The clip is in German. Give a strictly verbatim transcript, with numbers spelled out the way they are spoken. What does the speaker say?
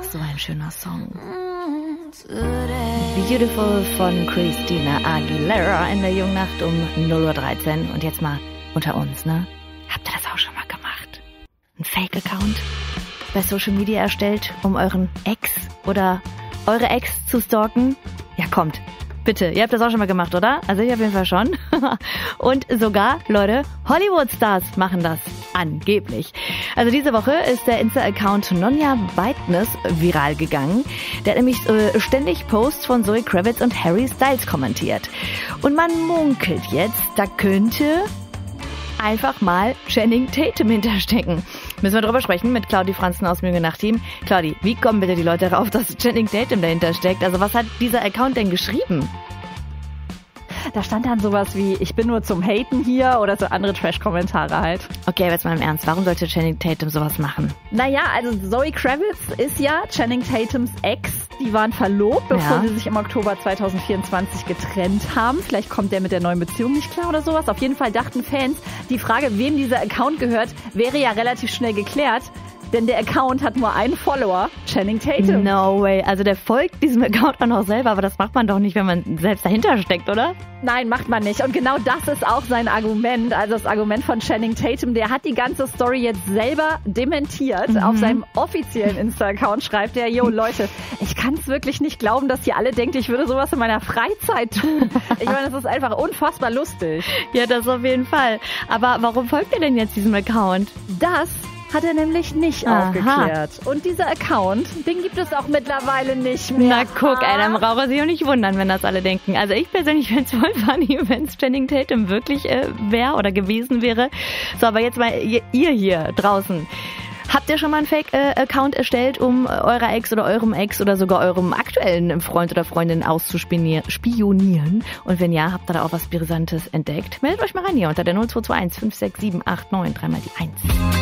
so ein schöner Song. Beautiful von Christina Aguilera in der Jungnacht um null Uhr dreizehn. Und jetzt mal unter uns, ne? Habt ihr das auch schon mal gemacht? Ein Fake-Account bei Social Media erstellt, um euren Ex oder eure Ex zu stalken? Ja, kommt. Bitte, ihr habt das auch schon mal gemacht, oder? Also ich auf jeden Fall schon. Und sogar, Leute, Hollywood-Stars machen das. Angeblich. Also diese Woche ist der Insta-Account Nonja Beitness viral gegangen. Der hat nämlich äh, ständig Posts von Zoe Kravitz und Harry Styles kommentiert. Und man munkelt jetzt, da könnte einfach mal Channing Tatum hinterstecken. Müssen wir drüber sprechen mit Claudi Franzen aus dem Jungnacht-Team. Claudi, wie kommen bitte die Leute darauf, dass Channing Tatum dahinter steckt? Also was hat dieser Account denn geschrieben? Da stand dann sowas wie, ich bin nur zum Haten hier oder so andere Trash-Kommentare halt. Okay, aber jetzt mal im Ernst, warum sollte Channing Tatum sowas machen? Naja, also Zoe Kravitz ist ja Channing Tatums Ex. Die waren verlobt, bevor Ja. sie sich im Oktober zwanzig vierundzwanzig getrennt haben. Vielleicht kommt der mit der neuen Beziehung nicht klar oder sowas. Auf jeden Fall dachten Fans, die Frage, wem dieser Account gehört, wäre ja relativ schnell geklärt. Denn der Account hat nur einen Follower, Channing Tatum. No way. Also der folgt diesem Account auch noch selber, aber das macht man doch nicht, wenn man selbst dahinter steckt, oder? Nein, macht man nicht. Und genau das ist auch sein Argument. Also das Argument von Channing Tatum. Der hat die ganze Story jetzt selber dementiert. Mhm. Auf seinem offiziellen Insta-Account schreibt er, yo Leute, ich kann es wirklich nicht glauben, dass ihr alle denkt, ich würde sowas in meiner Freizeit tun. Ich meine, es ist einfach unfassbar lustig. Ja, das auf jeden Fall. Aber warum folgt er denn jetzt diesem Account? Das hat er nämlich nicht Aha. aufgeklärt. Und dieser Account, den gibt es auch mittlerweile nicht mehr. Na guck, ey, dann braucht er sich auch nicht wundern, wenn das alle denken. Also ich persönlich fände es voll funny, wenn es Channing Tatum wirklich äh, wäre oder gewesen wäre. So, aber jetzt mal ihr, ihr hier draußen. Habt ihr schon mal einen Fake-Account erstellt, um eurer Ex oder eurem Ex oder sogar eurem aktuellen Freund oder Freundin auszuspionieren? Und wenn ja, habt ihr da auch was Brisantes entdeckt? Meldet euch mal rein hier unter der null zwei zwei eins fünf sechs sieben acht neun, dreimal die eins.